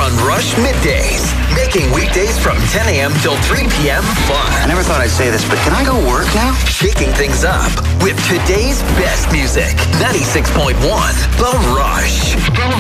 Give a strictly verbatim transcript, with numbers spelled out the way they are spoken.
on Rush Middays, making weekdays from ten a.m. till three p.m. fun. I never thought I'd say this, but can I go work now? Shaking things up with today's best music. ninety-six point one The Rush.